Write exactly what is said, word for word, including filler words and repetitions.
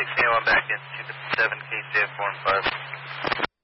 K C one back into the seven K C F four and five.